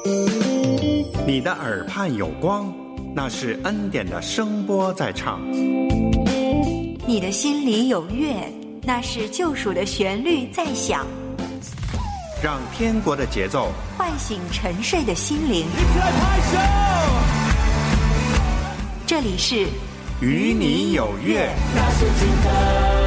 你的耳畔有光，那是恩典的声波在唱。 你的心里有乐，那是救赎的旋律在响。 让天国的节奏唤醒沉睡的心灵。 一起来拍手！ 这里是与你有约。 那是真的。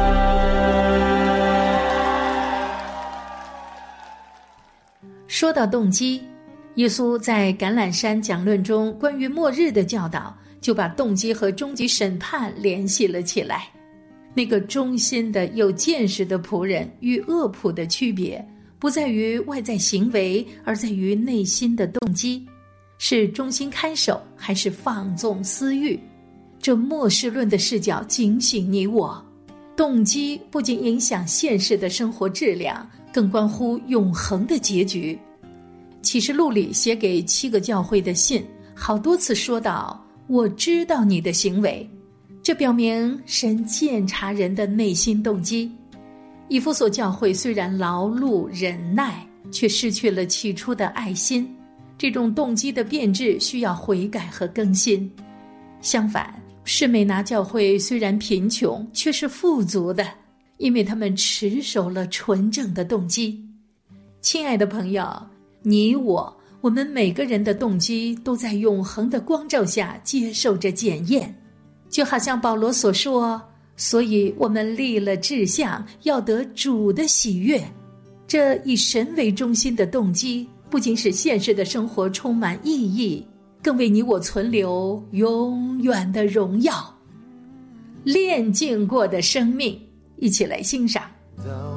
说到动机，耶稣在橄榄山讲论中关于末日的教导，就把动机和终极审判联系了起来。那个忠心的有见识的仆人与恶仆的区别，不在于外在行为，而在于内心的动机，是忠心看守还是放纵私欲。这末世论的视角警醒你我，动机不仅影响现实的生活质量，更关乎永恒的结局。启示录里写给7个教会的信，好多次说到我知道你的行为，这表明神鉴察人的内心动机。以弗所教会虽然劳碌忍耐，却失去了起初的爱心，这种动机的变质需要悔改和更新。相反，士美拿教会虽然贫穷，却是富足的，因为他们持守了纯正的动机。亲爱的朋友，你我们每个人的动机都在永恒的光照下接受着检验，就好像保罗所说，所以我们立了志向，要得主的喜悦。这以神为中心的动机，不仅使现实的生活充满意义，更为你我存留永远的荣耀。炼净过的生命，一起来欣赏。 到